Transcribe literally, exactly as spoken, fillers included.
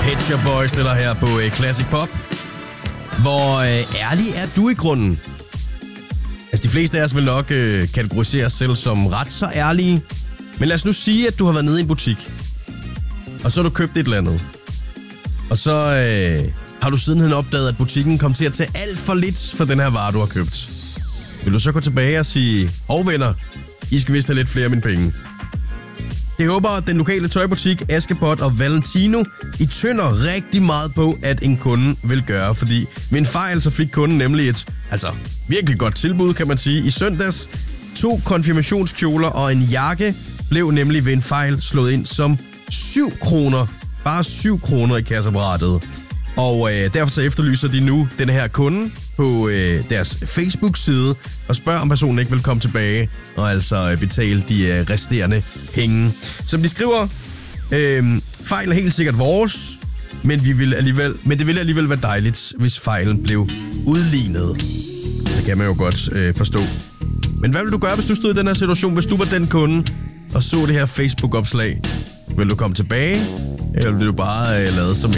Pet Shop Boys stiller her på uh, Classic Pop. Hvor uh, ærlig er du i grunden? Altså, de fleste af os vil nok uh, kategorisere os selv som ret så ærlige. Men lad os nu sige, at du har været nede i en butik. Og så har du købt et eller andet. Og så uh, har du sidenhen opdaget, at butikken kom til at tage alt for lidt for den her vare, du har købt. Vil du så gå tilbage og sige, hov venner, I skal vist have lidt flere af mine penge. Jeg håber, at den lokale tøjbutik Askepot og Valentino i tynder rigtig meget på, at en kunde vil gøre. Fordi ved en fejl, så fik kunden nemlig et altså, virkelig godt tilbud, kan man sige. I søndags, to konfirmationskjoler og en jakke blev nemlig ved en fejl slået ind som syv kroner. Bare syv kroner i kasseapparatet. Og øh, derfor så efterlyser de nu den her kunde på øh, deres Facebook-side og spørger, om personen ikke vil komme tilbage og altså øh, betale de øh, resterende penge. Som de skriver, øh, fejlen er helt sikkert vores, men, vi vil alligevel, men det ville alligevel være dejligt, hvis fejlen blev udlignet. Det kan man jo godt øh, forstå. Men hvad vil du gøre, hvis du stod i den her situation, hvis du var den kunde og så det her Facebook-opslag? Vil du komme tilbage, eller vil du bare øh, lade som